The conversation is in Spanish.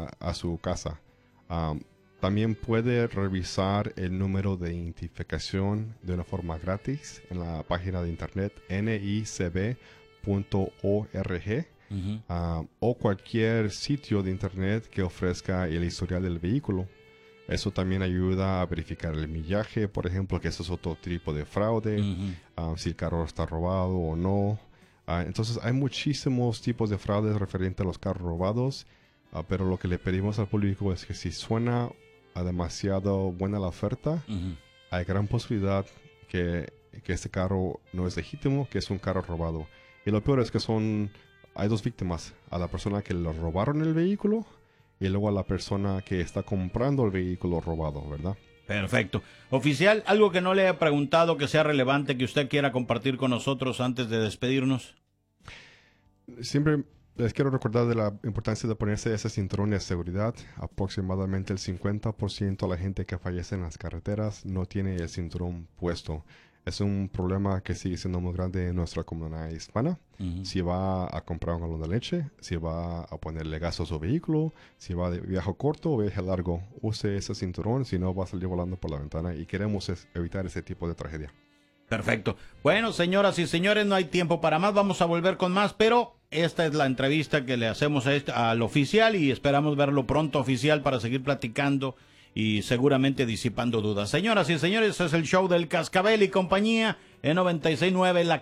a su casa. También puede revisar el número de identificación de una forma gratis en la página de internet nicb.org o cualquier sitio de internet que ofrezca el historial del vehículo. Eso también ayuda a verificar el millaje, por ejemplo, que eso es otro tipo de fraude, si el carro está robado o no. Entonces hay muchísimos tipos de fraudes referentes a los carros robados, pero lo que le pedimos al público es que si suena demasiado buena la oferta, hay gran posibilidad que este carro no es legítimo, que es un carro robado. Y lo peor es que hay dos víctimas: a la persona que le robaron el vehículo y luego a la persona que está comprando el vehículo robado, ¿verdad? Perfecto. Oficial, algo que no le haya preguntado que sea relevante que usted quiera compartir con nosotros antes de despedirnos. Siempre les quiero recordar de la importancia de ponerse ese cinturón de seguridad. Aproximadamente el 50% de la gente que fallece en las carreteras no tiene el cinturón puesto. Es un problema que sigue siendo muy grande en nuestra comunidad hispana. Si va a comprar un galón de leche, si va a ponerle gas a su vehículo, si va de viaje corto o viaje largo, use ese cinturón, si no va a salir volando por la ventana, y queremos evitar ese tipo de tragedia. Perfecto. Bueno, señoras y señores, no hay tiempo para más. Vamos a volver con más, pero esta es la entrevista que le hacemos al oficial y esperamos verlo pronto, oficial, para seguir platicando y seguramente disipando dudas. Señoras y señores, este es el show del Cascabel y compañía en 96.9 La